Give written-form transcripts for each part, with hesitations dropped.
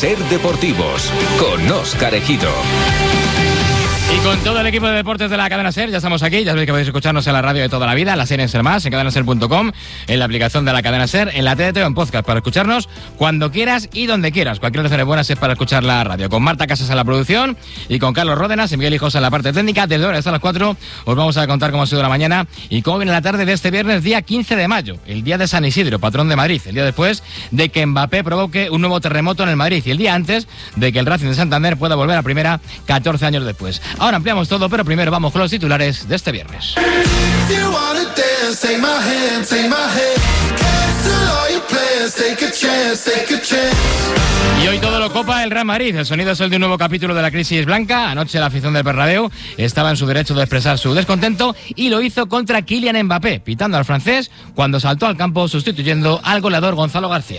Ser Deportivos, con Óscar Ejido. Y con todo el equipo de deportes de la cadena SER, ya estamos aquí. Ya sabéis que podéis escucharnos en la radio de toda la vida, en la SER en SER Más, en cadenaser.com, en la aplicación de la cadena SER, en la TDT o en podcast, para escucharnos cuando quieras y donde quieras. Cualquier hora buena es para escuchar la radio. Con Marta Casas en la producción y con Carlos Ródenas y Miguel Hijosa en la parte técnica. Desde ahora hasta las 4 os vamos a contar cómo ha sido la mañana y cómo viene la tarde de este viernes, día 15 de mayo, el día de San Isidro, patrón de Madrid, el día después de que Mbappé provoque un nuevo terremoto en el Madrid y el día antes de que el Racing de Santander pueda volver a primera 14 años después. Ahora ampliamos todo, pero primero vamos con los titulares de este viernes. Y hoy todo lo copa el Real Madrid. El sonido es el de un nuevo capítulo de la crisis blanca. Anoche la afición del Bernabéu estaba en su derecho de expresar su descontento y lo hizo contra Kylian Mbappé, pitando al francés cuando saltó al campo sustituyendo al goleador Gonzalo García.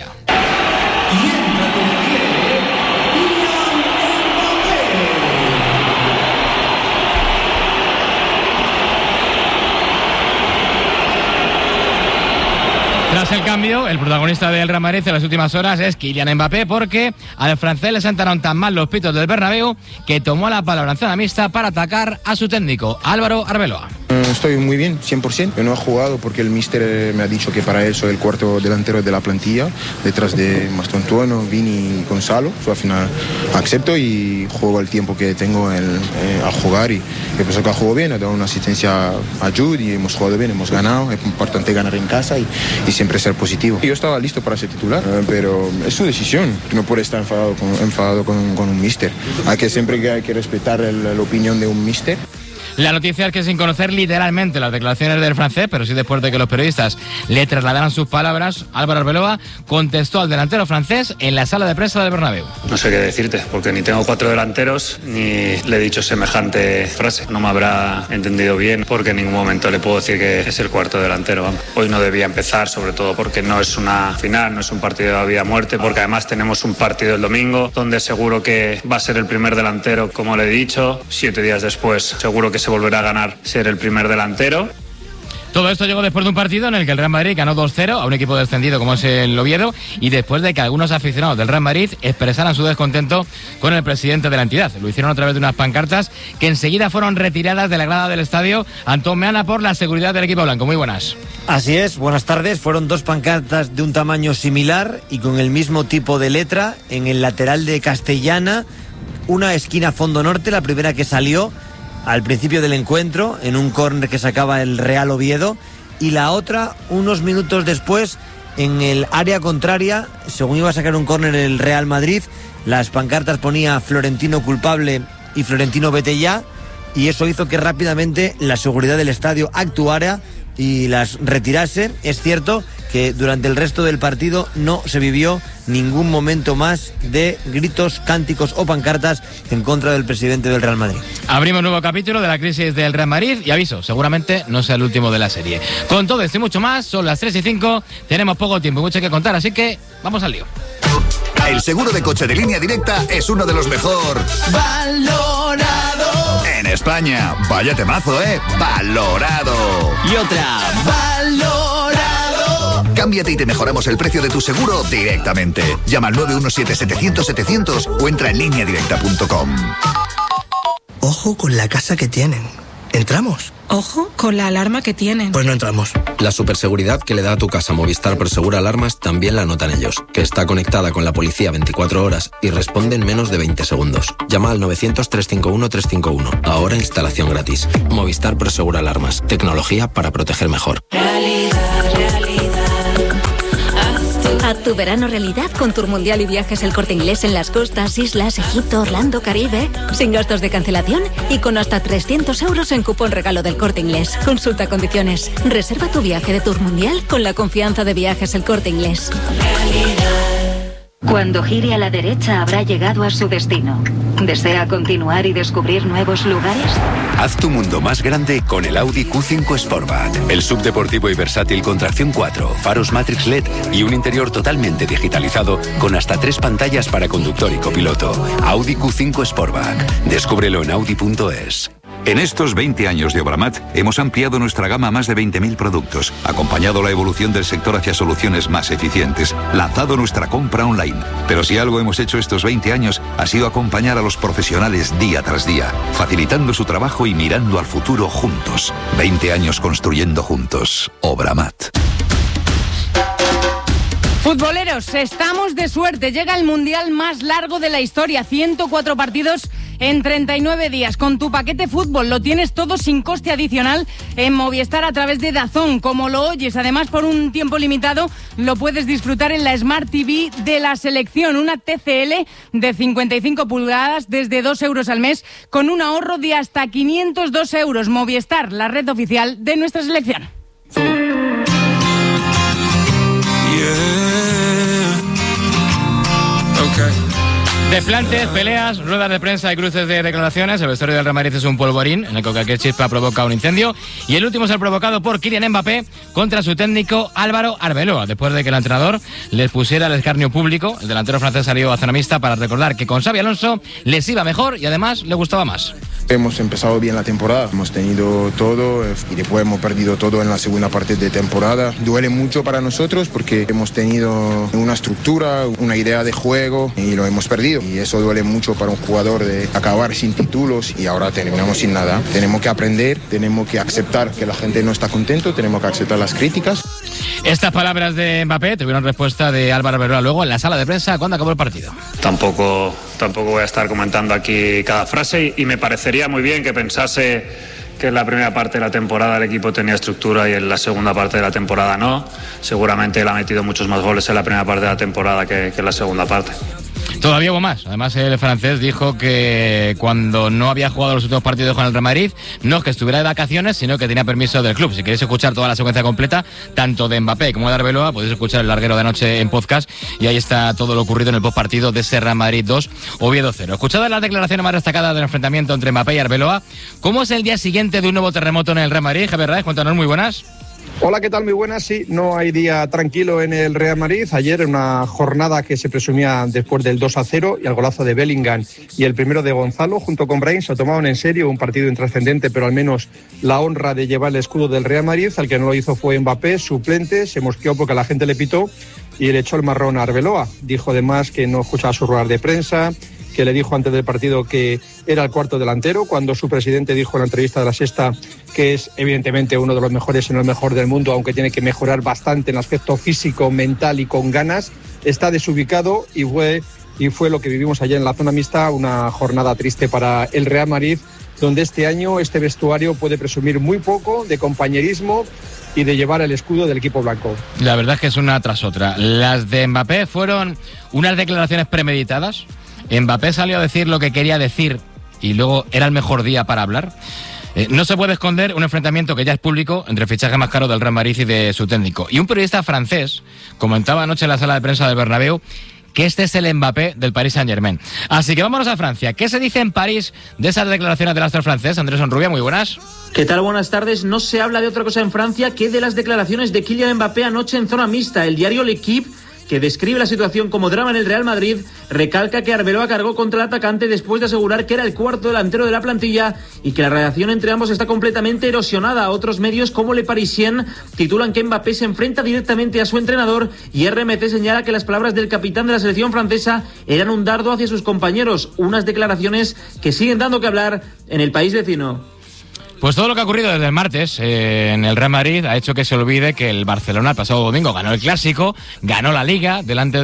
Tras el cambio, el protagonista del Real Madrid en las últimas horas es Kylian Mbappé, porque al francés le sentaron tan mal los pitos del Bernabéu que tomó la palabra en zona mixta para atacar a su técnico, Álvaro Arbeloa. Estoy muy bien, 100%. Yo no he jugado porque el míster me ha dicho que para él soy el cuarto delantero de la plantilla, detrás de Mastontuono, Vini y Gonzalo. Al final acepto y juego el tiempo que tengo a jugar y pienso que ha jugado bien, ha dado una asistencia a Jude y hemos jugado bien, hemos ganado. Es importante ganar en casa y siempre ser positivo. Yo estaba listo para ser titular, pero es su decisión. No puede estar enfadado con un míster. Hay que respetar la opinión de un míster. La noticia es que sin conocer literalmente las declaraciones del francés, pero sí después de que los periodistas le trasladaran sus palabras, Álvaro Arbeloa contestó al delantero francés en la sala de prensa del Bernabéu. No sé qué decirte, porque ni tengo 4 delanteros, ni le he dicho semejante frase. No me habrá entendido bien, porque en ningún momento le puedo decir que es el cuarto delantero. Vamos. Hoy no debía empezar, sobre todo porque no es una final, no es un partido de vida o muerte, porque además tenemos un partido el domingo, donde seguro que va a ser el primer delantero, como le he dicho. 7 días después, seguro que se volverá a ganar ser el primer delantero. Todo esto llegó después de un partido en el que el Real Madrid ganó 2-0 a un equipo descendido como es el Oviedo y después de que algunos aficionados del Real Madrid expresaran su descontento con el presidente de la entidad. Lo hicieron a través de unas pancartas que enseguida fueron retiradas de la grada del estadio. Antón Meana por la seguridad del equipo blanco. Muy buenas. Así es, buenas tardes. Fueron 2 pancartas de un tamaño similar y con el mismo tipo de letra en el lateral de Castellana, una esquina fondo norte, la primera que salió al principio del encuentro, en un córner que sacaba el Real Oviedo, y la otra unos minutos después en el área contraria, según iba a sacar un córner el Real Madrid. Las pancartas ponía Florentino culpable y Florentino vete ya, y eso hizo que rápidamente la seguridad del estadio actuara y las retirase. Es cierto que durante el resto del partido no se vivió ningún momento más de gritos, cánticos o pancartas en contra del presidente del Real Madrid. Abrimos un nuevo capítulo de la crisis del Real Madrid y aviso, seguramente no sea el último de la serie. Con todo esto y mucho más, son las 3:05, tenemos poco tiempo y mucho que contar, así que vamos al lío. El seguro de coche de Línea Directa es uno de los mejor valorado en España. Vaya temazo, valorado. Y otra, valorado. Cámbiate y te mejoramos el precio de tu seguro directamente. Llama al 917-700-700 o entra en lineadirecta.com. Ojo con la casa que tienen. ¿Entramos? Ojo con la alarma que tienen. Pues no entramos. La superseguridad que le da a tu casa Movistar Prosegur Alarmas también la notan ellos, que está conectada con la policía 24 horas y responde en menos de 20 segundos. Llama al 900-351-351. Ahora instalación gratis. Movistar Prosegur Alarmas. Tecnología para proteger mejor. Haz tu verano realidad con Tour Mundial y Viajes El Corte Inglés en las costas, islas, Egipto, Orlando, Caribe. Sin gastos de cancelación y con hasta 300 euros en cupón regalo del Corte Inglés. Consulta condiciones. Reserva tu viaje de Tour Mundial con la confianza de Viajes El Corte Inglés. Cuando gire a la derecha habrá llegado a su destino. ¿Desea continuar y descubrir nuevos lugares? Haz tu mundo más grande con el Audi Q5 Sportback. El subdeportivo y versátil con tracción 4, faros Matrix LED y un interior totalmente digitalizado con hasta 3 pantallas para conductor y copiloto. Audi Q5 Sportback. Descúbrelo en Audi.es. En estos 20 años de Obramat hemos ampliado nuestra gama a más de 20.000 productos, acompañado la evolución del sector hacia soluciones más eficientes, lanzado nuestra compra online. Pero si algo hemos hecho estos 20 años ha sido acompañar a los profesionales día tras día, facilitando su trabajo y mirando al futuro juntos. 20 años construyendo juntos. Obramat. Futboleros, estamos de suerte. Llega el mundial más largo de la historia. 104 partidos en 39 días. Con tu paquete fútbol lo tienes todo sin coste adicional en Movistar a través de DAZN. Como lo oyes, además por un tiempo limitado lo puedes disfrutar en la Smart TV de la selección. Una TCL de 55 pulgadas desde 2 euros al mes con un ahorro de hasta 502 euros. Movistar, la red oficial de nuestra selección. Desplantes, peleas, ruedas de prensa y cruces de declaraciones. El vestuario del Real Madrid es un polvorín en el que cualquier chispa provoca un incendio. Y el último es el provocado por Kylian Mbappé contra su técnico Álvaro Arbeloa, después de que el entrenador les pusiera el escarnio público. El delantero francés salió a zona mixta para recordar que con Xabi Alonso les iba mejor y además le gustaba más. Hemos empezado bien la temporada, hemos tenido todo y después hemos perdido todo en la segunda parte de temporada. Duele mucho para nosotros porque hemos tenido una estructura, una idea de juego y lo hemos perdido. Y eso duele mucho para un jugador de acabar sin títulos y ahora terminamos sin nada. Tenemos que aprender, tenemos que aceptar que la gente no está contento, tenemos que aceptar las críticas. Estas palabras de Mbappé tuvieron respuesta de Álvaro Arbeloa luego en la sala de prensa cuando acabó el partido. Tampoco voy a estar comentando aquí cada frase y me parecería muy bien que pensase que en la primera parte de la temporada el equipo tenía estructura y en la segunda parte de la temporada no. Seguramente él ha metido muchos más goles en la primera parte de la temporada que en la segunda parte. Todavía hubo más. Además, el francés dijo que cuando no había jugado los últimos partidos con el Real Madrid, no es que estuviera de vacaciones, sino que tenía permiso del club. Si queréis escuchar toda la secuencia completa, tanto de Mbappé como de Arbeloa, podéis escuchar el larguero de anoche en podcast y ahí está todo lo ocurrido en el postpartido de ese Real Madrid 2, Oviedo 0. Escuchadas las declaraciones más destacadas del enfrentamiento entre Mbappé y Arbeloa, ¿cómo es el día siguiente de un nuevo terremoto en el Real Madrid? Javier Raez, cuéntanos, muy buenas. Hola, ¿qué tal? Muy buenas. Sí, no hay día tranquilo en el Real Madrid. Ayer, en una jornada que se presumía después del 2-0 y el golazo de Bellingham y el primero de Gonzalo, junto con Brahim, se tomaron en serio un partido intrascendente, pero al menos la honra de llevar el escudo del Real Madrid. El que no lo hizo fue Mbappé, suplente, se mosqueó porque la gente le pitó y le echó el marrón a Arbeloa. Dijo además que no escuchaba sus ruedas de prensa, que le dijo antes del partido que era el cuarto delantero, cuando su presidente dijo en la entrevista de La Sexta que es evidentemente uno de los mejores, si no el mejor del mundo, aunque tiene que mejorar bastante en el aspecto físico, mental y con ganas. Está desubicado y fue lo que vivimos ayer en la zona mixta, una jornada triste para el Real Madrid, donde este año este vestuario puede presumir muy poco de compañerismo y de llevar el escudo del equipo blanco. La verdad es que es una tras otra. Las de Mbappé fueron unas declaraciones premeditadas. Mbappé salió a decir lo que quería decir y luego era el mejor día para hablar. No se puede esconder un enfrentamiento que ya es público entre el fichaje más caro del Real Madrid y de su técnico. Y un periodista francés comentaba anoche en la sala de prensa del Bernabéu que este es el Mbappé del Paris Saint-Germain. Así que vámonos a Francia. ¿Qué se dice en París de esas declaraciones del astro francés? Andrés Onrubia, muy buenas. ¿Qué tal? Buenas tardes. No se habla de otra cosa en Francia que de las declaraciones de Kylian Mbappé anoche en zona mixta. El diario L'Équipe, que describe la situación como drama en el Real Madrid, recalca que Arbeloa cargó contra el atacante después de asegurar que era el cuarto delantero de la plantilla y que la relación entre ambos está completamente erosionada. Otros medios como Le Parisien titulan que Mbappé se enfrenta directamente a su entrenador y RMC señala que las palabras del capitán de la selección francesa eran un dardo hacia sus compañeros. Unas declaraciones que siguen dando que hablar en el país vecino. Pues todo lo que ha ocurrido desde el martes en el Real Madrid ha hecho que se olvide que el Barcelona el pasado domingo ganó el Clásico, ganó la Liga delante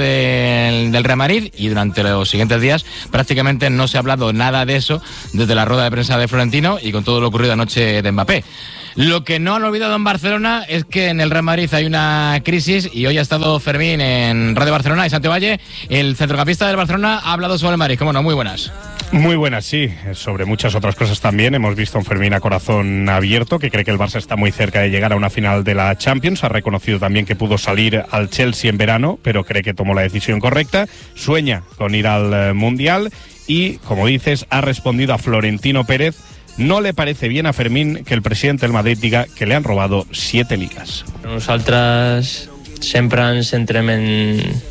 del Real Madrid y durante los siguientes días prácticamente no se ha hablado nada de eso desde la rueda de prensa de Florentino y con todo lo ocurrido anoche de Mbappé. Lo que no han olvidado en Barcelona es que en el Real Madrid hay una crisis y hoy ha estado Fermín en Radio Barcelona y Santiago Valle, el centrocampista del Barcelona, ha hablado sobre el Madrid. ¿Cómo no? Muy buenas. Muy buenas, sí. Sobre muchas otras cosas también. Hemos visto a un Fermín a corazón abierto que cree que el Barça está muy cerca de llegar a una final de la Champions. Ha reconocido también que pudo salir al Chelsea en verano, pero cree que tomó la decisión correcta. Sueña con ir al Mundial y, como dices, ha respondido a Florentino Pérez. No le parece bien a Fermín que el presidente del Madrid diga que le han robado 7 ligas. Nosaltres sempre ens centrem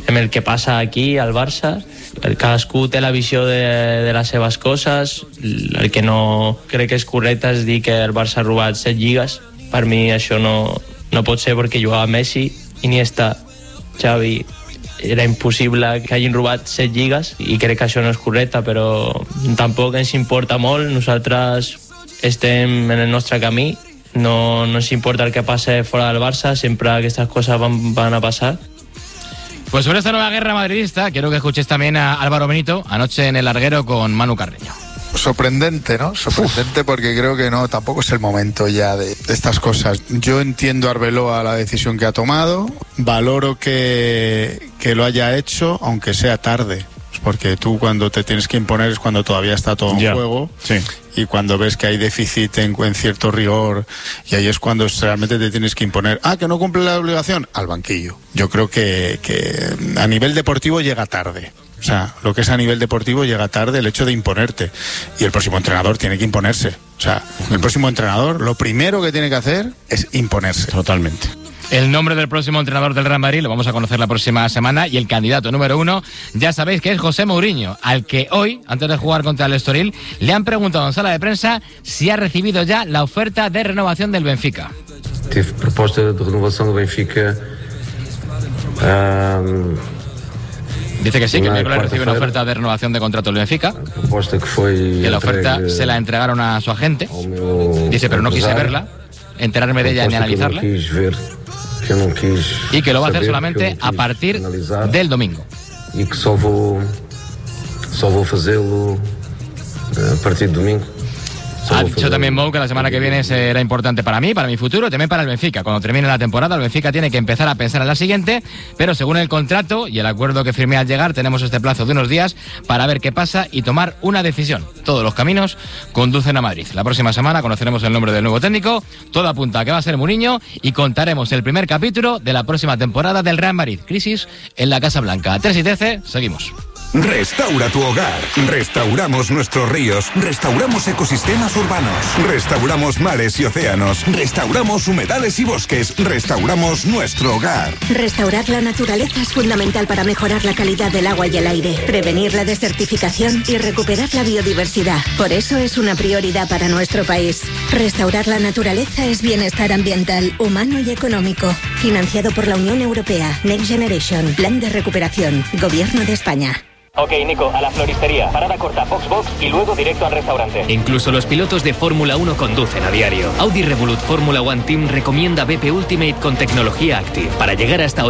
amb el que passa aquí al Barça. Cadascú té la visió de les seves coses. El que no crec que és correcte és dir que el Barça ha robat 7 lligues. Per mi això no pot ser, perquè jugava Messi, Iniesta, Xavi. Era impossible que hagin robat 7 lligues i crec que això no és correcte, però tampoc ens importa molt. Nosaltres estem en el nostre camí, no ens importa el que passe fora del Barça, sempre aquestes coses van a pasar. Pues sobre esta nueva guerra madridista, quiero que escuches también a Álvaro Benito anoche en El Larguero con Manu Carreño. Sorprendente, ¿no? Sorprendente porque creo que no, tampoco es el momento ya de estas cosas. Yo entiendo a Arbeloa la decisión que ha tomado, valoro que lo haya hecho, aunque sea tarde. Porque tú cuando te tienes que imponer es cuando todavía está todo en juego, sí. Y cuando ves que hay déficit en cierto rigor, y ahí es cuando realmente te tienes que imponer. Que no cumple la obligación, al banquillo. Yo creo que a nivel deportivo llega tarde. O sea, lo que es a nivel deportivo llega tarde el hecho de imponerte. Y el próximo entrenador tiene que imponerse. O sea, el próximo entrenador lo primero que tiene que hacer es imponerse. Totalmente. El nombre del próximo entrenador del Real Madrid lo vamos a conocer la próxima semana, y el candidato número 1 ya sabéis que es José Mourinho, al que hoy, antes de jugar contra el Estoril, le han preguntado en sala de prensa si ha recibido ya la oferta de renovación del Benfica. Tive proposta de renovación del Benfica. Dice que sí, que el miércoles recibe una oferta de renovación de contrato del Benfica. Que la oferta se la entregaron a su agente. Dice, pero no quise verla, enterarme de ella ni analizarla. Y que lo va a hacer solamente a partir del domingo. Y que só vou fazê-lo a partir del domingo. Ha dicho también Mou que la semana que viene será importante para mí, para mi futuro, también para el Benfica. Cuando termine la temporada, el Benfica tiene que empezar a pensar en la siguiente, pero según el contrato y el acuerdo que firmé al llegar, tenemos este plazo de unos días para ver qué pasa y tomar una decisión. Todos los caminos conducen a Madrid. La próxima semana conoceremos el nombre del nuevo técnico, todo apunta a que va a ser Mourinho, y contaremos el primer capítulo de la próxima temporada del Real Madrid. Crisis en la Casa Blanca. 3 y 13, seguimos. Restaura tu hogar. Restauramos nuestros ríos. Restauramos ecosistemas urbanos. Restauramos mares y océanos. Restauramos humedales y bosques. Restauramos nuestro hogar. Restaurar la naturaleza es fundamental para mejorar la calidad del agua y el aire, prevenir la desertificación y recuperar la biodiversidad. Por eso es una prioridad para nuestro país. Restaurar la naturaleza es bienestar ambiental, humano y económico. Financiado por la Unión Europea. Next Generation. Plan de recuperación. Gobierno de España. Ok, Nico, a la floristería, parada corta, Foxbox y luego directo al restaurante. Incluso los pilotos de Fórmula 1 conducen a diario. Audi Revolut Fórmula 1 Team recomienda BP Ultimate con tecnología Active para llegar hasta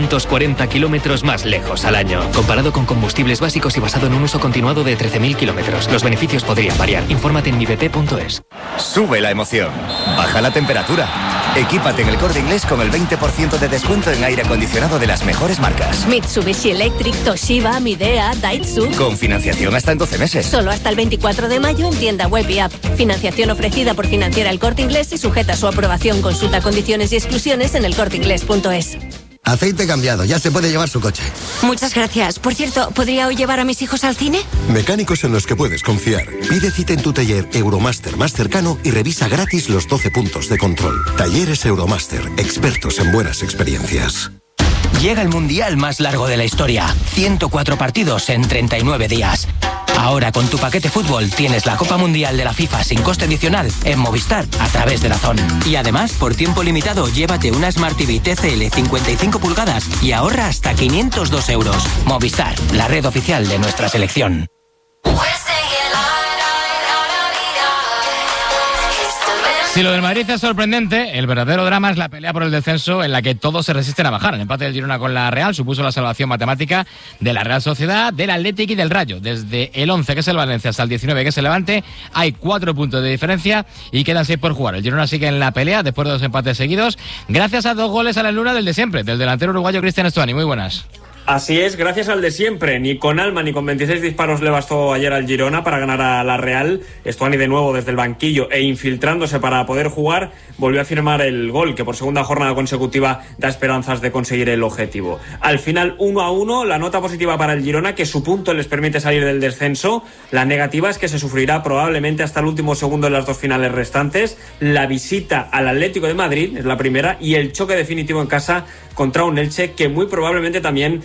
840 kilómetros más lejos al año. Comparado con combustibles básicos y basado en un uso continuado de 13.000 kilómetros. Los beneficios podrían variar. Infórmate en mibp.es. Sube la emoción. Baja la temperatura. Equípate en El Corte Inglés con el 20% de descuento en aire acondicionado de las mejores marcas. Mitsubishi Electric, Toshiba, Midea, Daitsu. Con financiación hasta en 12 meses. Solo hasta el 24 de mayo en tienda web y app. Financiación ofrecida por Financiera El Corte Inglés y sujeta a su aprobación. Consulta condiciones y exclusiones en elcorteingles.es. Aceite cambiado, ya se puede llevar su coche. Muchas gracias. Por cierto, ¿podría hoy llevar a mis hijos al cine? Mecánicos en los que puedes confiar. Pide cita en tu taller Euromaster más cercano y revisa gratis los 12 puntos de control. Talleres Euromaster, expertos en buenas experiencias. Llega el mundial más largo de la historia. 104 partidos en 39 días. Ahora con tu paquete fútbol tienes la Copa Mundial de la FIFA sin coste adicional en Movistar a través de DAZN. Y además, por tiempo limitado, llévate una Smart TV TCL 55 pulgadas y ahorra hasta 502 euros. Movistar, la red oficial de nuestra selección. Si lo del Madrid es sorprendente, el verdadero drama es la pelea por el descenso en la que todos se resisten a bajar. El empate del Girona con la Real supuso la salvación matemática de la Real Sociedad, del Athletic y del Rayo. Desde el 11, que es el Valencia, hasta el 19, que es el Levante, hay 4 puntos de diferencia y quedan 6 por jugar. El Girona sigue en la pelea después de 2 empates seguidos, gracias a 2 goles a la luna del de siempre, del delantero uruguayo Cristian Stuani. Muy buenas. Así es, gracias al de siempre. Ni con alma ni con 26 disparos le bastó ayer al Girona para ganar a la Real. Stuani de nuevo desde el banquillo e infiltrándose para poder jugar, volvió a firmar el gol que por segunda jornada consecutiva da esperanzas de conseguir el objetivo. Al final 1-1, la nota positiva para el Girona, que su punto les permite salir del descenso. La negativa es que se sufrirá probablemente hasta el último segundo en las 2 finales restantes. La visita al Atlético de Madrid es la primera y el choque definitivo en casa contra un Elche que muy probablemente también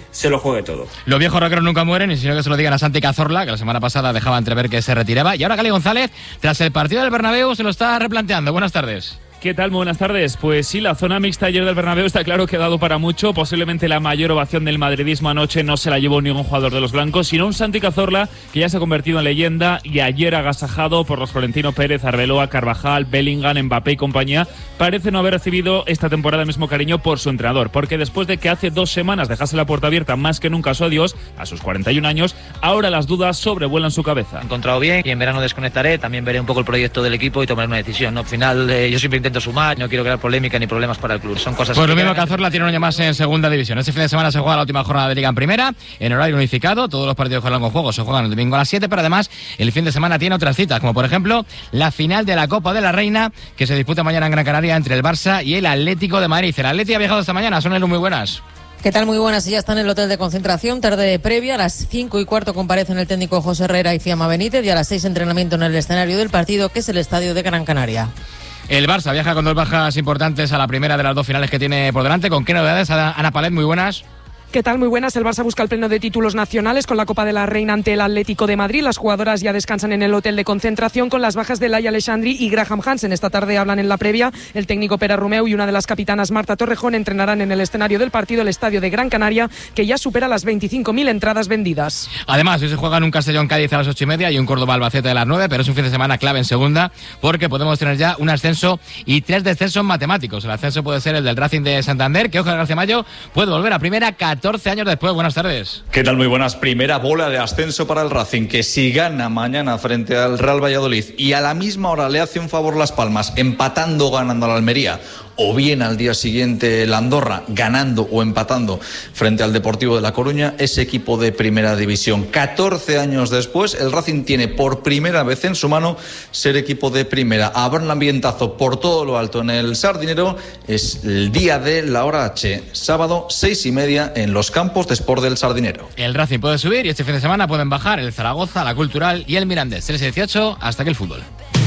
se lo juegue todo. Los viejos rockeros nunca mueren, y si no que se lo digan a Santi Cazorla, que la semana pasada dejaba entrever que se retiraba. Y ahora Gali González, tras el partido del Bernabéu, se lo está replanteando. Buenas tardes. ¿Qué tal? Muy buenas tardes. Pues sí, la zona mixta ayer del Bernabéu está claro que ha dado para mucho. Posiblemente la mayor ovación del madridismo anoche no se la llevó ningún jugador de los blancos, sino un Santi Cazorla que ya se ha convertido en leyenda y ayer agasajado por los Florentino Pérez, Arbeloa, Carvajal, Bellingham, Mbappé y compañía, parece no haber recibido esta temporada el mismo cariño por su entrenador, porque después de que hace 2 semanas dejase la puerta abierta más que nunca a su adiós, a sus 41 años, ahora las dudas sobrevuelan su cabeza. He encontrado bien y en verano desconectaré, también veré un poco el proyecto del equipo y tomaré una decisión, ¿no? Al final yo siempre intento sumar, no quiero crear polémica ni problemas para el club, son cosas pues que... lo mismo Cazorla tiene un año más en segunda división. Este fin de semana se juega la última jornada de Liga en primera, en horario unificado, todos los partidos con largo juego se juegan el domingo a las 7, pero además el fin de semana tiene otras citas, como por ejemplo la final de la Copa de la Reina, que se disputa mañana en Gran Canaria entre el Barça y el Atlético de Madrid. El Atleti ha viajado esta mañana, son muy buenas. ¿Qué tal? Muy buenas. Ya está en el hotel de concentración, tarde previa. A las 5:15 comparecen el técnico José Herrera y Fiamma Benítez, y a las 6 entrenamiento en el escenario del partido, que es el estadio de Gran Canaria. El Barça viaja con 2 bajas importantes a la primera de las 2 finales que tiene por delante. ¿Con qué novedades? Ana Palet, muy buenas. ¿Qué tal? Muy buenas. El Barça busca el pleno de títulos nacionales con la Copa de la Reina ante el Atlético de Madrid. Las jugadoras ya descansan en el hotel de concentración con las bajas de Laia Alexandri y Graham Hansen. Esta tarde hablan en la previa. El técnico Pere Romeu y una de las capitanas, Marta Torrejón, entrenarán en el escenario del partido, el estadio de Gran Canaria, que ya supera las 25.000 entradas vendidas. Además, hoy se juegan un Castellón-Cádiz a las 8:30 y un Córdoba-Albacete a las 9, pero es un fin de semana clave en segunda porque podemos tener ya un ascenso y 3 descensos matemáticos. El ascenso puede ser el del Racing de Santander, que Óscar García Mayo puede volver a primera 14 años después. Buenas tardes. ¿Qué tal? Muy buenas. Primera bola de ascenso para el Racing, que si gana mañana frente al Real Valladolid y a la misma hora le hace un favor Las Palmas, empatando o ganando a la Almería, o bien al día siguiente la Andorra, ganando o empatando frente al Deportivo de La Coruña, ese equipo de primera división. 14 años después, el Racing tiene por primera vez en su mano ser equipo de primera. Habrá un ambientazo por todo lo alto en el Sardinero. Es el día de la hora H, sábado 6:30 en los campos de Sport del Sardinero. El Racing puede subir y este fin de semana pueden bajar el Zaragoza, la Cultural y el Mirandés. 13-18, hasta aquí el fútbol.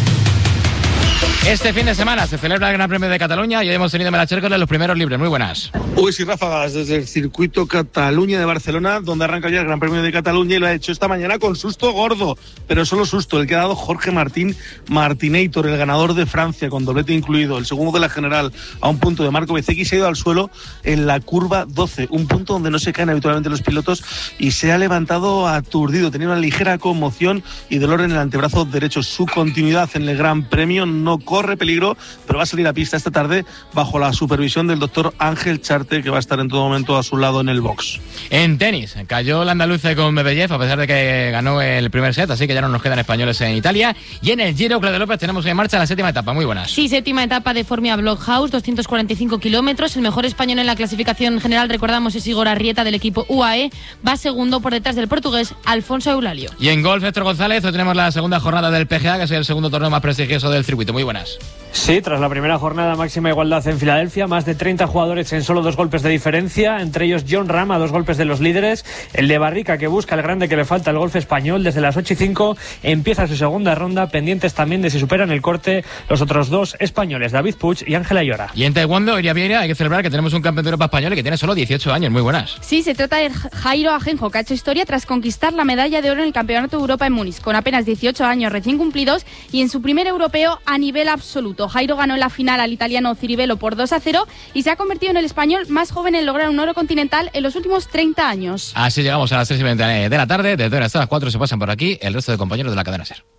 Este fin de semana se celebra el Gran Premio de Cataluña y hoy hemos tenido en Melachércoles los primeros libres. Muy buenas. Uy, sí, ráfagas desde el circuito Cataluña de Barcelona, donde arranca ya el Gran Premio de Cataluña, y lo ha hecho esta mañana con susto gordo, pero solo susto el que ha dado Jorge Martín Martinator, el ganador de Francia, con doblete incluido, el segundo de la general, a un punto de Marco Bezzecchi. Se ha ido al suelo en la curva 12, un punto donde no se caen habitualmente los pilotos, y se ha levantado aturdido, tenía una ligera conmoción y dolor en el antebrazo derecho. Su continuidad en el Gran Premio, no corre peligro, pero va a salir a pista esta tarde bajo la supervisión del doctor Ángel Charte, que va a estar en todo momento a su lado en el box. En tenis, cayó el andaluce con Medvedev, a pesar de que ganó el primer set, así que ya no nos quedan españoles en Italia. Y en el Giro, Claudia López, tenemos en marcha la 7ª etapa. Muy buenas. Sí, 7ª etapa de Formia Blockhouse, 245 kilómetros. El mejor español en la clasificación general, recordamos, es Igor Arrieta, del equipo UAE. Va segundo por detrás del portugués Alfonso Eulalio. Y en golf, Héctor González, hoy tenemos la segunda jornada del PGA, que es el segundo torneo más prestigioso del circuito. Muy buenas. Sí, tras la primera jornada, máxima igualdad en Filadelfia, más de 30 jugadores en solo 2 golpes de diferencia, entre ellos John Ram a 2 golpes de los líderes, el de Barrica, que busca el grande que le falta al golf español. Desde las 8:05 empieza su segunda ronda, pendientes también de si superan el corte los otros 2 españoles, David Puig y Ángela Llora. Y en Taekwondo, Iria Vieira, hay que celebrar que tenemos un campeón de Europa español y que tiene solo 18 años. Muy buenas. Sí, se trata de Jairo Ajenjo, que ha hecho historia tras conquistar la medalla de oro en el Campeonato de Europa en Múnich, con apenas 18 años recién cumplidos y en su primer europeo a nivel absoluto. Jairo ganó en la final al italiano Ciribello por 2-0 y se ha convertido en el español más joven en lograr un oro continental en los últimos 30 años. Así llegamos a las 3:20 de la tarde. Desde ahora hasta las 4 se pasan por aquí el resto de compañeros de la cadena SER.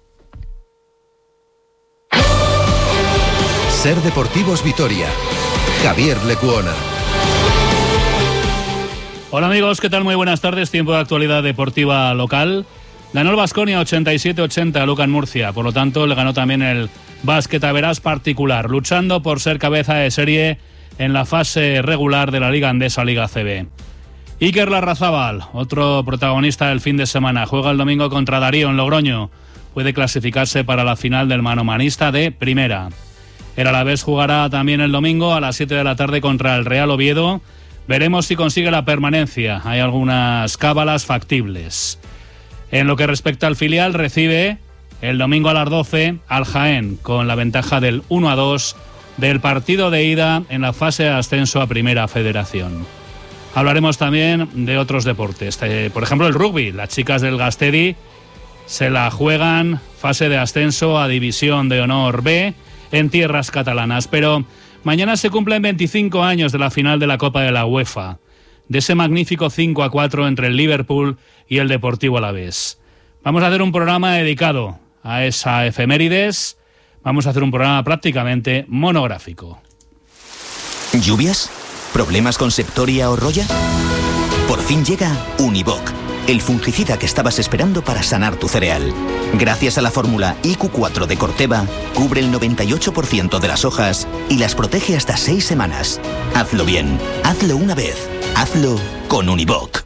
SER Deportivos Vitoria. Javier Lecuona. Hola amigos, ¿qué tal? Muy buenas tardes. Tiempo de actualidad deportiva local. Ganó el Baskonia 87-80 a Luca en Murcia. Por lo tanto, le ganó también el Básquet Averás particular, luchando por ser cabeza de serie en la fase regular de la Liga Andesa Liga CB. Iker Larrazábal, otro protagonista del fin de semana, juega el domingo contra Darío en Logroño. Puede clasificarse para la final del manomanista de primera. El Alavés jugará también el domingo a las 7 de la tarde contra el Real Oviedo. Veremos si consigue la permanencia. Hay algunas cábalas factibles. En lo que respecta al filial, recibe el domingo a las 12 al Jaén, con la ventaja del 1-2 del partido de ida en la fase de ascenso a Primera Federación. Hablaremos también de otros deportes, por ejemplo el rugby. Las chicas del Gastedi se la juegan fase de ascenso a División de Honor B en tierras catalanas, pero mañana se cumplen 25 años de la final de la Copa de la UEFA, de ese magnífico 5-4 entre el Liverpool y el Deportivo Alavés. Vamos a hacer un programa dedicado a esa efemérides, vamos a hacer un programa prácticamente monográfico. ¿Lluvias? ¿Problemas con septoria o roya? Por fin llega Univoc, el fungicida que estabas esperando para sanar tu cereal. Gracias a la fórmula IQ4 de Corteva, cubre el 98% de las hojas y las protege hasta 6 semanas. Hazlo bien, hazlo una vez, hazlo con Univoc.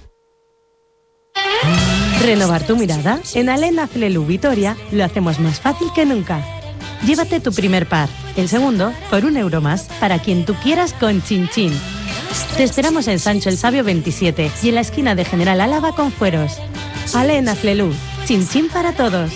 ¿Renovar tu mirada? En Alena Flelu Vitoria lo hacemos más fácil que nunca. Llévate tu primer par, el segundo por €1 más, para quien tú quieras con Chin Chin. Te esperamos en Sancho el Sabio 27 y en la esquina de General Álava con Fueros. Alena Flelu, Chin Chin para todos.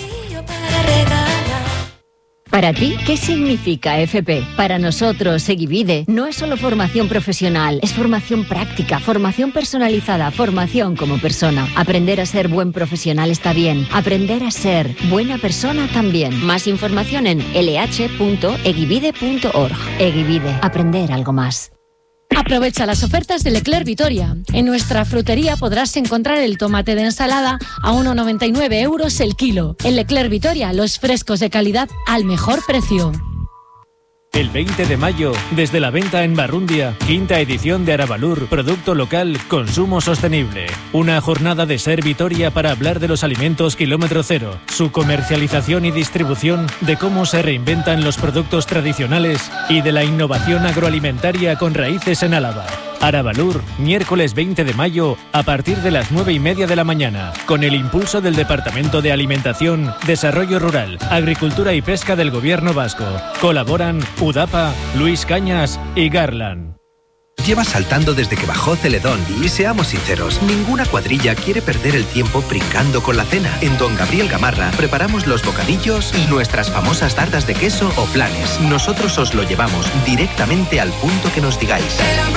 Para ti, ¿qué significa FP? Para nosotros, Egivide, no es solo formación profesional, es formación práctica, formación personalizada, formación como persona. Aprender a ser buen profesional está bien, aprender a ser buena persona también. Más información en lh.egivide.org. Egivide, aprender algo más. Aprovecha las ofertas de Leclerc Vitoria. En nuestra frutería podrás encontrar el tomate de ensalada a 1,99 € el kilo. En Leclerc Vitoria, los frescos de calidad al mejor precio. El 20 de mayo, desde la venta en Barrundia, quinta edición de Aravalur, producto local, consumo sostenible. Una jornada de Ser Vitoria para hablar de los alimentos kilómetro cero, su comercialización y distribución, de cómo se reinventan los productos tradicionales y de la innovación agroalimentaria con raíces en Álava. Aravalur, miércoles 20 de mayo, a partir de las 9:30 de la mañana, con el impulso del Departamento de Alimentación, Desarrollo Rural, Agricultura y Pesca del Gobierno Vasco. Colaboran UDAPA, Luis Cañas y Garland. Lleva saltando desde que bajó Celedón y seamos sinceros, ninguna cuadrilla quiere perder el tiempo brincando con la cena. En Don Gabriel Gamarra preparamos los bocadillos y nuestras famosas tartas de queso o flanes. Nosotros os lo llevamos directamente al punto que nos digáis.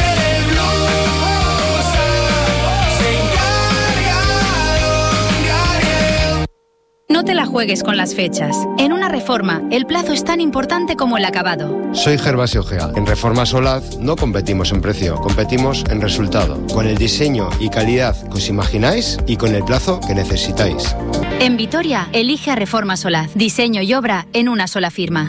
No te la juegues con las fechas. En una reforma, el plazo es tan importante como el acabado. Soy Gervasio Gea. En Reforma Solaz no competimos en precio, competimos en resultado. Con el diseño y calidad que os imagináis y con el plazo que necesitáis. En Vitoria, elige a Reforma Solaz. Diseño y obra en una sola firma.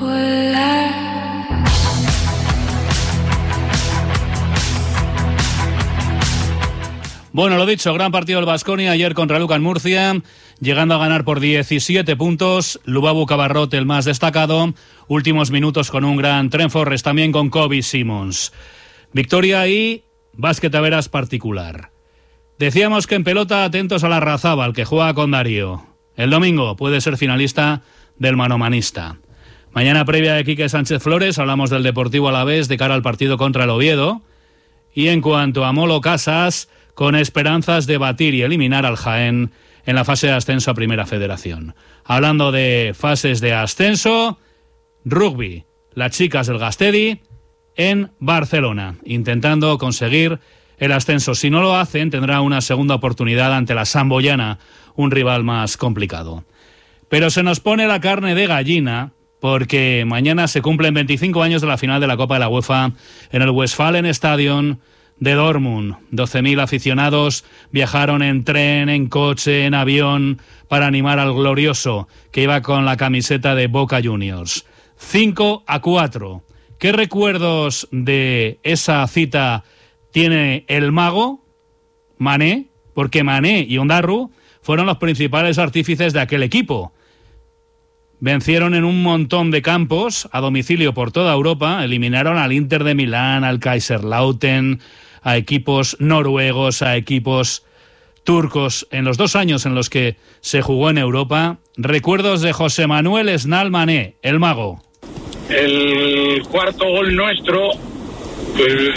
Bueno, lo dicho, gran partido del Baskonia ayer contra Lucan Murcia, llegando a ganar por 17 puntos. Lubabu Cabarrot, el más destacado. Últimos minutos con un gran Trent Forrest, también con Kobe Simons. Victoria y básquet a veras particular. Decíamos que en pelota atentos a la Razábal, que juega con Darío. El domingo puede ser finalista del manomanista. Mañana previa de Quique Sánchez Flores, hablamos del Deportivo Alavés de cara al partido contra el Oviedo. Y en cuanto a Molo Casas, con esperanzas de batir y eliminar al Jaén en la fase de ascenso a Primera Federación. Hablando de fases de ascenso, rugby, las chicas del Gastedi en Barcelona, intentando conseguir el ascenso. Si no lo hacen, tendrá una segunda oportunidad ante la Samboyana, un rival más complicado. Pero se nos pone la carne de gallina, porque mañana se cumplen 25 años de la final de la Copa de la UEFA en el Westfalenstadion de Dortmund. 12.000 aficionados viajaron en tren, en coche, en avión para animar al glorioso que iba con la camiseta de Boca Juniors. 5-4. ¿Qué recuerdos de esa cita tiene el mago Mané? Porque Mané y Ondarru fueron los principales artífices de aquel equipo. Vencieron en un montón de campos a domicilio por toda Europa, eliminaron al Inter de Milán, al Kaiserslautern, a equipos noruegos, a equipos turcos en los 2 años en los que se jugó en Europa. Recuerdos de José Manuel Esnal Mané, el mago. El cuarto gol nuestro pues,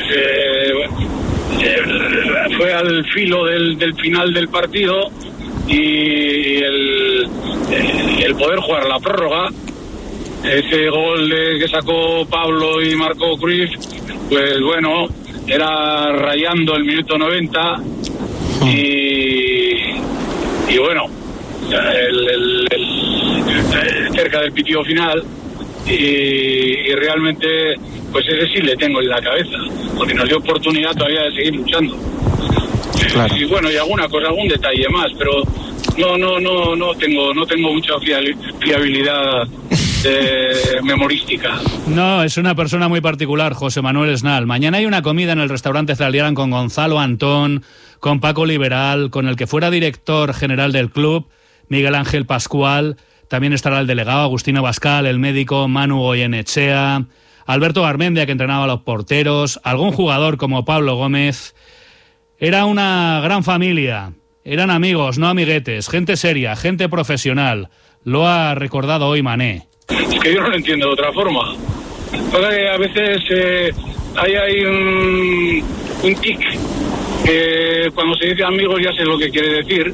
fue al filo del final del partido y el poder jugar la prórroga. Ese gol que sacó Pablo y marcó Cruyff, pues bueno, era rayando el minuto 90 y bueno, cerca del pitido final y realmente pues ese sí le tengo en la cabeza, porque nos dio oportunidad todavía de seguir luchando. Claro. Y bueno, y alguna cosa, algún detalle más, pero no tengo mucha fiabilidad memorística. No, es una persona muy particular, José Manuel Esnal. Mañana hay una comida en el restaurante Zaldiaran con Gonzalo Antón, con Paco Liberal, con el que fuera director general del club, Miguel Ángel Pascual. También estará el delegado Agustino Bascal, el médico Manu Goyenechea, Alberto Garmendia, que entrenaba a los porteros, algún jugador como Pablo Gómez. Era una gran familia, eran amigos, no amiguetes, gente seria, gente profesional. Lo ha recordado hoy Mané. Es que yo no lo entiendo de otra forma. A veces hay un tic que cuando se dice amigos ya sé lo que quiere decir.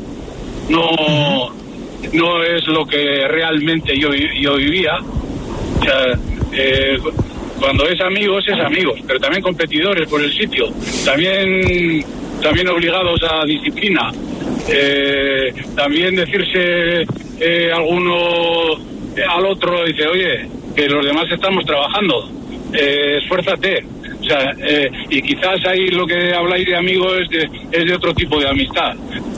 No es lo que realmente yo vivía. O sea, cuando es amigos, pero también competidores por el sitio, también obligados a disciplina, también decirse alguno al otro, dice, oye, que los demás estamos trabajando, esfuérzate. O sea, y quizás ahí lo que habláis de amigos es de otro tipo de amistad.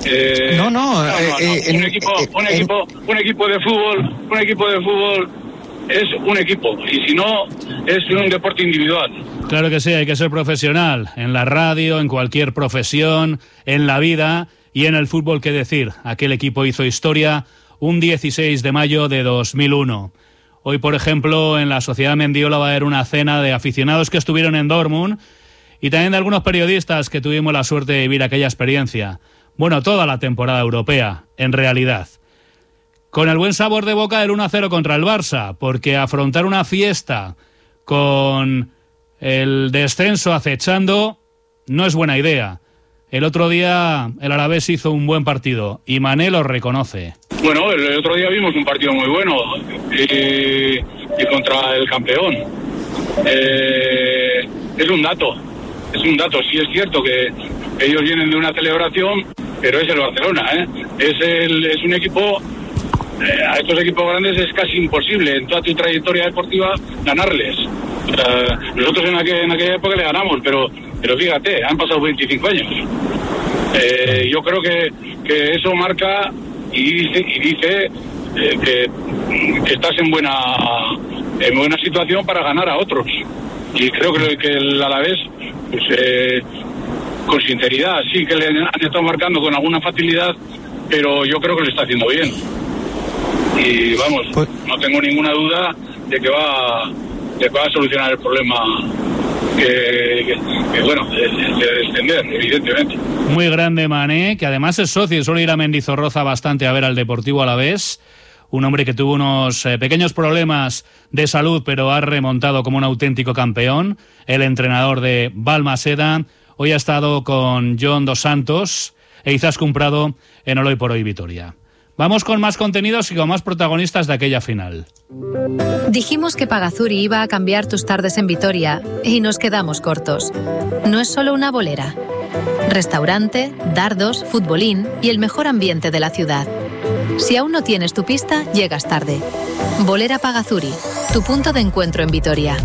Un equipo de fútbol es un equipo, y si no, es un deporte individual. Claro que sí, hay que ser profesional, en la radio, en cualquier profesión, en la vida y en el fútbol, qué decir. Aquel equipo hizo historia un 16 de mayo de 2001. Hoy, por ejemplo, en la Sociedad Mendiola va a haber una cena de aficionados que estuvieron en Dortmund y también de algunos periodistas que tuvimos la suerte de vivir aquella experiencia. Bueno, toda la temporada europea, en realidad. Con el buen sabor de boca del 1-0 contra el Barça, porque afrontar una fiesta con el descenso acechando no es buena idea. El otro día el Alavés hizo un buen partido y Mané lo reconoce. Bueno, el otro día vimos un partido muy bueno y contra el campeón. Es un dato. Sí es cierto que ellos vienen de una celebración, pero es el Barcelona, ¿eh? Es un equipo... a estos equipos grandes es casi imposible en toda tu trayectoria deportiva ganarles. Nosotros en aquella época le ganamos, pero fíjate, han pasado 25 años. Yo creo que eso marca y dice que estás en buena situación para ganar a otros. Y creo que el Alavés, pues, con sinceridad, sí que le han estado marcando con alguna facilidad, pero yo creo que lo está haciendo bien. Y vamos, no tengo ninguna duda de que va a solucionar el problema que bueno, de descender, evidentemente. Muy grande Mané, que además es socio y suele ir a Mendizorroza bastante a ver al Deportivo Alavés. Un hombre que tuvo unos pequeños problemas de salud, pero ha remontado como un auténtico campeón. El entrenador de Balmaseda. Hoy ha estado con John Dos Santos e Izaskun Prado en Hoy por Hoy Vitoria. Vamos con más contenidos y con más protagonistas de aquella final. Dijimos que Pagazuri iba a cambiar tus tardes en Vitoria y nos quedamos cortos. No es solo una bolera. Restaurante, dardos, futbolín y el mejor ambiente de la ciudad. Si aún no tienes tu pista, llegas tarde. Bolera Pagazuri, tu punto de encuentro en Vitoria.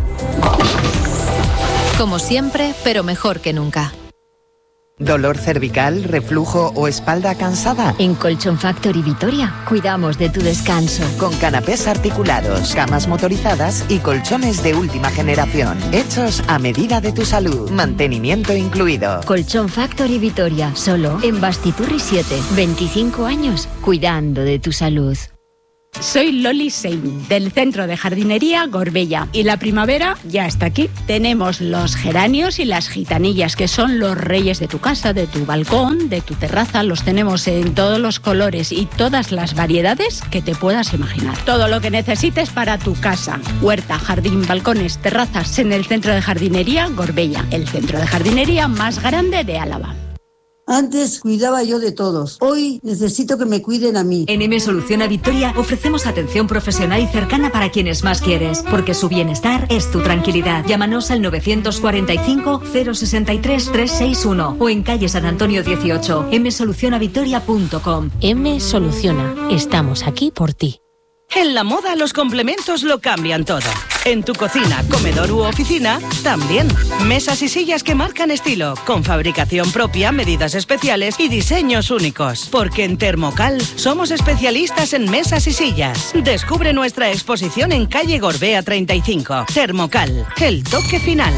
Como siempre, pero mejor que nunca. ¿Dolor cervical, reflujo o espalda cansada? En Colchón Factory Vitoria cuidamos de tu descanso. Con canapés articulados, camas motorizadas y colchones de última generación. Hechos a medida de tu salud. Mantenimiento incluido. Colchón Factory Vitoria, solo en Bastiturri 7. 25 años cuidando de tu salud. Soy Loli Sein, del Centro de Jardinería Gorbella, y la primavera ya está aquí. Tenemos los geranios y las gitanillas, que son los reyes de tu casa, de tu balcón, de tu terraza. Los tenemos en todos los colores y todas las variedades que te puedas imaginar. Todo lo que necesites para tu casa. Huerta, jardín, balcones, terrazas, en el Centro de Jardinería Gorbella, el centro de jardinería más grande de Álava. Antes cuidaba yo de todos. Hoy necesito que me cuiden a mí. En M Solución a Victoria ofrecemos atención profesional y cercana para quienes más quieres, porque su bienestar es tu tranquilidad. Llámanos al 945 063 361 o en calle San Antonio 18, msolucionavictoria.com. M Soluciona. Estamos aquí por ti. En la moda los complementos lo cambian todo. En tu cocina, comedor u oficina, también. Mesas y sillas que marcan estilo, con fabricación propia, medidas especiales y diseños únicos. Porque en Termocal somos especialistas en mesas y sillas. Descubre nuestra exposición en calle Gorbea 35. Termocal, el toque final.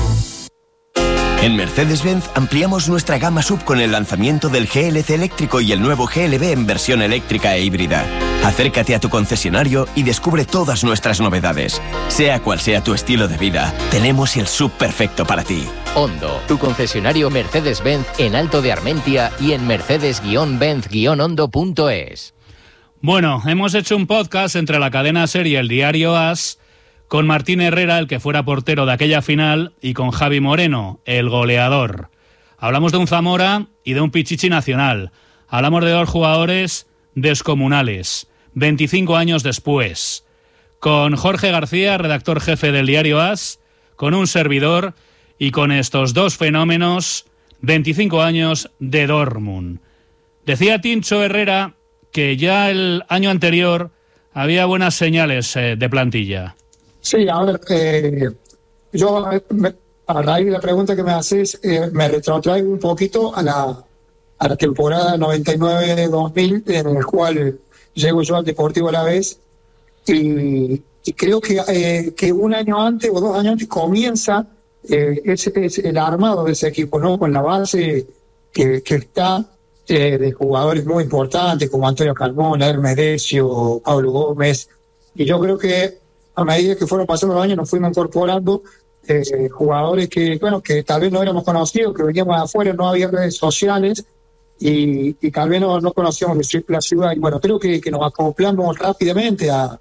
En Mercedes-Benz ampliamos nuestra gama SUV con el lanzamiento del GLC eléctrico y el nuevo GLB en versión eléctrica e híbrida. Acércate a tu concesionario y descubre todas nuestras novedades. Sea cual sea tu estilo de vida, tenemos el SUV perfecto para ti. Hondo, tu concesionario Mercedes-Benz en Alto de Armentia y en mercedes-benz-hondo.es. Bueno, hemos hecho un podcast entre la cadena SER y el diario AS con Martín Herrera, el que fuera portero de aquella final, y con Javi Moreno, el goleador. Hablamos de un Zamora y de un Pichichi nacional. Hablamos de dos jugadores descomunales, 25 años después. Con Jorge García, redactor jefe del diario AS, con un servidor y con estos dos fenómenos, 25 años de Dortmund. Decía Tincho Herrera que ya el año anterior había buenas señales de plantilla. Sí, a ver, yo a raíz de la pregunta que me haces, me retrotraigo un poquito a la temporada 99-2000, en el cual llego yo al Deportivo Alavés, y creo que un año antes o 2 años antes comienza el armado de ese equipo, ¿no? Con la base que está de jugadores muy importantes como Antonio Carmona, Hermes Decio, Pablo Gómez, y yo creo que a medida que fueron pasando los años nos fuimos incorporando jugadores que tal vez no éramos conocidos, que veníamos de afuera, no había redes sociales y tal vez no conocíamos la ciudad. Y bueno, creo que nos acoplamos rápidamente a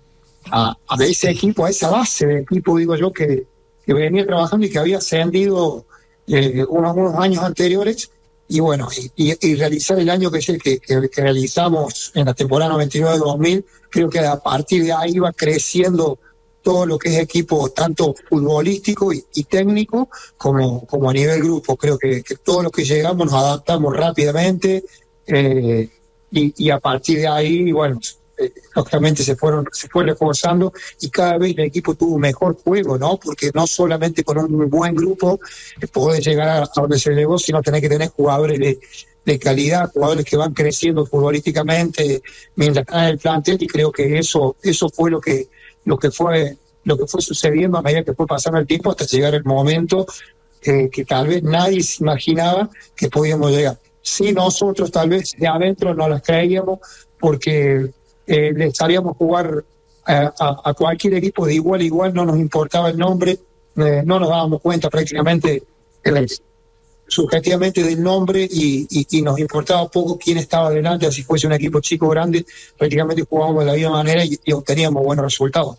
ese equipo, a esa base de equipo, digo yo, que venía trabajando y que había ascendido unos años anteriores. Y bueno, y realizar el año que realizamos en la temporada 99-2000, creo que a partir de ahí va creciendo todo lo que es equipo, tanto futbolístico y técnico, como a nivel grupo. Creo que todos los que llegamos nos adaptamos rápidamente, y a partir de ahí, bueno, lógicamente se fue reforzando y cada vez el equipo tuvo mejor juego, ¿no? Porque no solamente con un buen grupo podés llegar a donde se llegó, sino tenés que tener jugadores de calidad, jugadores que van creciendo futbolísticamente mientras están en el plantel, y creo que eso fue lo que fue sucediendo a medida que fue pasando el tiempo hasta llegar el momento que tal vez nadie se imaginaba que podíamos llegar. Sí, nosotros tal vez de adentro no las creíamos, porque le salíamos a jugar a cualquier equipo de igual a igual, no nos importaba el nombre, no nos dábamos cuenta prácticamente subjetivamente del nombre, y nos importaba poco quién estaba delante, así fuese un equipo chico o grande, prácticamente jugábamos de la misma manera y obteníamos buenos resultados.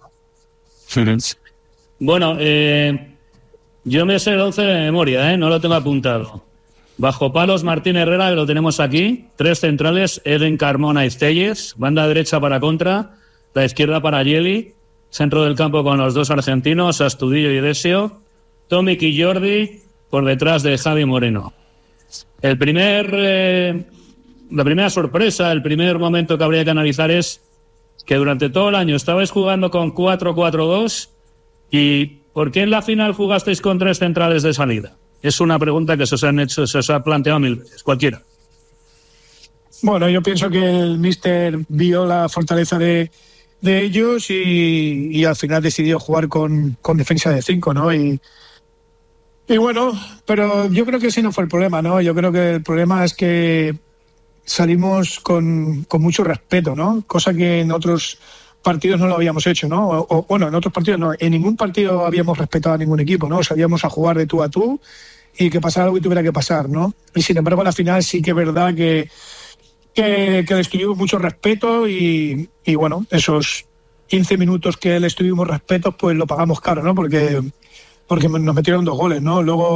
Bueno, yo me sé el 11 de memoria, no lo tengo apuntado. Bajo palos, Martín Herrera, que lo tenemos aquí. 3 centrales, Eden, Carmona y Stelles. Banda derecha para Contra. La izquierda para Yeli. Centro del campo con los 2 argentinos, Astudillo y Decio. Tomic y Jordi por detrás de Javi Moreno. La primera sorpresa, el primer momento que habría que analizar es que durante todo el año estabais jugando con 4-4-2. ¿Y por qué en la final jugasteis con 3 centrales de salida? Es una pregunta que se os ha planteado 1000 veces, cualquiera. Bueno, yo pienso que el míster vio la fortaleza de ellos y al final decidió jugar con defensa de 5, ¿no? Y bueno, pero yo creo que ese no fue el problema, ¿no? Yo creo que el problema es que salimos con mucho respeto, ¿no? Cosa que en otros partidos no lo habíamos hecho, ¿no? Bueno, en otros partidos no. En ningún partido habíamos respetado a ningún equipo, ¿no? Salíamos a jugar de tú a tú y que pasara lo que tuviera que pasar, ¿no? Y sin embargo, a la final sí que es verdad que les tuvimos mucho respeto y bueno, esos 15 minutos que les tuvimos respeto, pues lo pagamos caro, ¿no? Porque nos metieron 2 goles, ¿no? Luego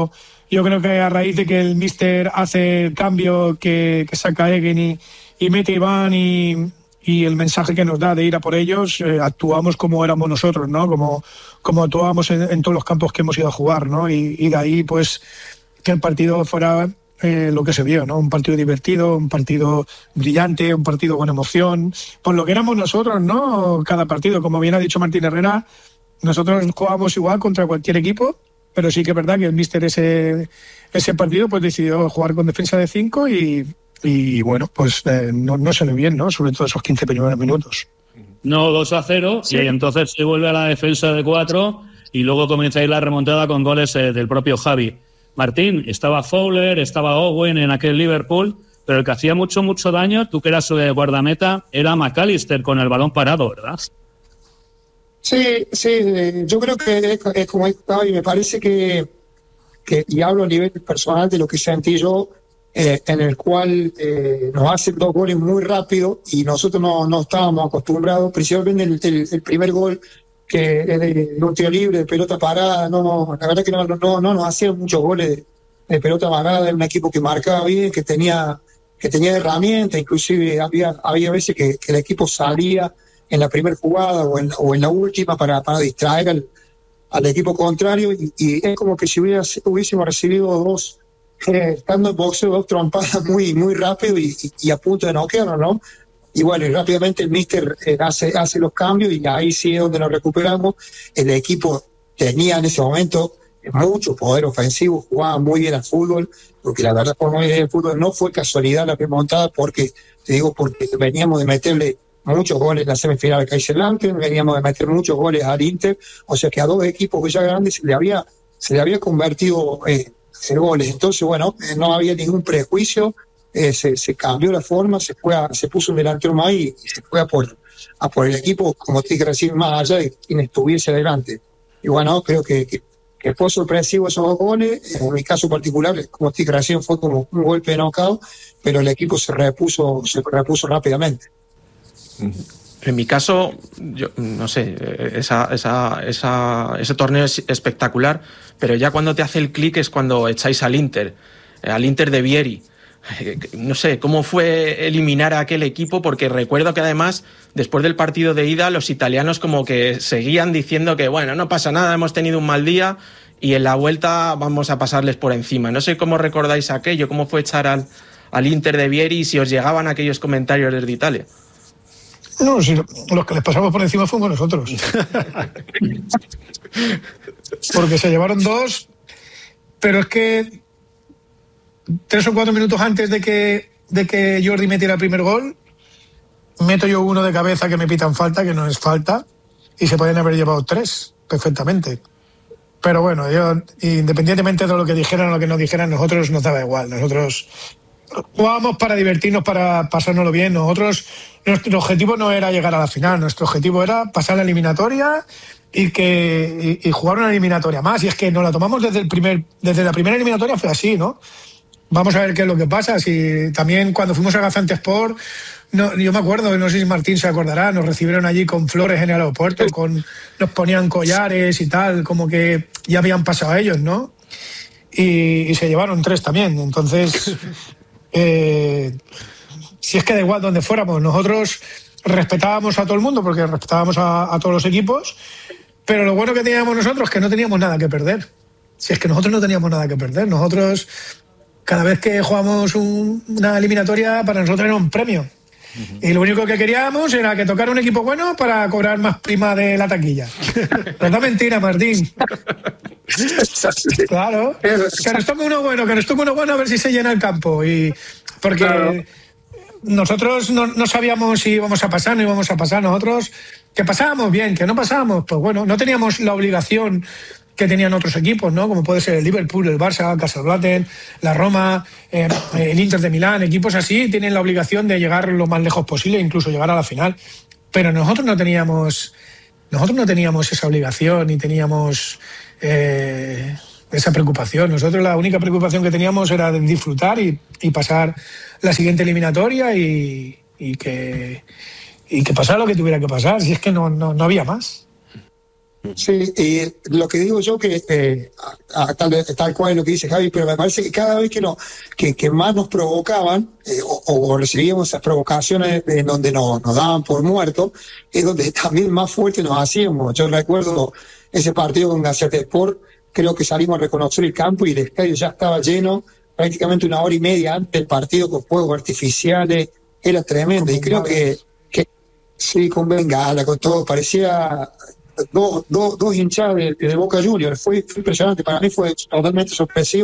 yo creo que a raíz de que el míster hace el cambio que saca Egen y mete Iván y el mensaje que nos da de ir a por ellos, actuamos como éramos nosotros, ¿no? Como actuábamos en todos los campos que hemos ido a jugar, ¿no? Y de ahí, pues, que el partido fuera lo que se vio, ¿no? Un partido divertido, un partido brillante, un partido con emoción, por lo que éramos nosotros, ¿no? Cada partido, como bien ha dicho Martín Herrera, nosotros jugábamos igual contra cualquier equipo, pero sí que es verdad que el míster ese partido pues decidió jugar con defensa de 5 y bueno, pues no salió bien, ¿no? Sobre todo esos 15 primeros minutos. No, 2-0, sí. Y entonces se vuelve a la defensa de 4 y luego comienza a ir la remontada con goles del propio Javi. Martín, estaba Fowler, estaba Owen en aquel Liverpool, pero el que hacía mucho daño, tú que eras guardameta, era McAllister con el balón parado, ¿verdad? Sí, yo creo que es como estaba y me parece que y hablo a nivel personal de lo que sentí yo, en el cual nos hacen 2 goles muy rápido y nosotros no estábamos acostumbrados, principalmente el primer gol que es de un tiro libre, de pelota parada, la verdad que no nos hacían muchos goles de pelota parada, era un equipo que marcaba bien, que tenía herramientas, inclusive había veces que el equipo salía en la primera jugada o en la última para distraer al equipo contrario y es como que si hubiésemos recibido estando en boxeo, 2 trompadas muy rápido y a punto de noquearlo, ¿no? Y bueno, y rápidamente el míster hace los cambios y ahí sí es donde nos recuperamos. El equipo tenía en ese momento mucho poder ofensivo, jugaba muy bien al fútbol, porque la verdad por muy bien el fútbol no fue casualidad la remontada, porque veníamos de meterle muchos goles en la semifinal al Kaiserslautern, veníamos de meter muchos goles al Inter, o sea que a 2 equipos que ya grandes se le había convertido hacer goles. Entonces, bueno, no había ningún prejuicio, se cambió la forma, se puso un delantero más y se fue a por el equipo, como te dije recién, más allá de quien estuviese adelante. Y bueno, creo que fue sorpresivo esos 2 goles. En mi caso particular, como te dije recién, fue como un golpe de knockout, pero el equipo se repuso rápidamente. En mi caso, yo no sé, ese torneo es espectacular, pero ya cuando te hace el clic es cuando echáis al Inter de Vieri. No sé, ¿cómo fue eliminar a aquel equipo? Porque recuerdo que además, después del partido de ida, los italianos como que seguían diciendo que, bueno, no pasa nada, hemos tenido un mal día y en la vuelta vamos a pasarles por encima. No sé cómo recordáis aquello, cómo fue echar al Inter de Vieri y si os llegaban aquellos comentarios desde Italia. No, si los que les pasamos por encima fuimos nosotros. Porque se llevaron 2, pero es que 3 o 4 minutos antes de que Jordi metiera el primer gol, meto yo uno de cabeza que me pitan falta, que no es falta, y se pueden haber llevado 3 perfectamente. Pero bueno, yo, independientemente de lo que dijeran o lo que no dijeran, nosotros nos daba igual. Nosotros jugábamos para divertirnos, para pasárnoslo bien. Nuestro objetivo no era llegar a la final, nuestro objetivo era pasar la eliminatoria y jugar una eliminatoria más. Y es que nos la tomamos desde la primera eliminatoria, fue así, ¿no? Vamos a ver qué es lo que pasa. Si también cuando fuimos a Gaziantepspor, yo me acuerdo, no sé si Martín se acordará, nos recibieron allí con flores en el aeropuerto, nos ponían collares y tal, como que ya habían pasado a ellos, ¿no? Y se llevaron 3 también. Entonces, si es que da igual donde fuéramos, nosotros respetábamos a todo el mundo porque respetábamos a todos los equipos, pero lo bueno que teníamos nosotros es que no teníamos nada que perder. Si es que nosotros no teníamos nada que perder, nosotros cada vez que jugamos una eliminatoria para nosotros era un premio. Y lo único que queríamos era que tocara un equipo bueno para cobrar más prima de la taquilla. ¿Verdad? Mentira, Martín. Claro. Que nos toque uno bueno a ver si se llena el campo. Porque claro, nosotros no sabíamos si íbamos a pasar, no íbamos a pasar. Nosotros que pasábamos bien, que no pasábamos, pues bueno, no teníamos la obligación que tenían otros equipos, ¿no? Como puede ser el Liverpool, el Barça, el Kaiserslautern, la Roma, el Inter de Milán, equipos así tienen la obligación de llegar lo más lejos posible, incluso llegar a la final. Pero nosotros no teníamos esa obligación ni teníamos esa preocupación. Nosotros la única preocupación que teníamos era de disfrutar y pasar la siguiente eliminatoria y que pasara lo que tuviera que pasar, si es que no había más. Sí, y lo que digo yo que tal cual es lo que dice Javi, pero me parece que cada vez que más nos provocaban o recibíamos esas provocaciones en donde nos daban por muertos, es donde también más fuerte nos hacíamos. Yo recuerdo ese partido con Gaziantepspor, creo que salimos a reconocer el campo y el estadio ya estaba lleno prácticamente una hora y media antes del partido con fuegos artificiales, era tremendo. Y creo que sí, con bengala, con todo, parecía dos hinchadas de Boca Juniors. Fue impresionante, para mí fue totalmente sorpresivo.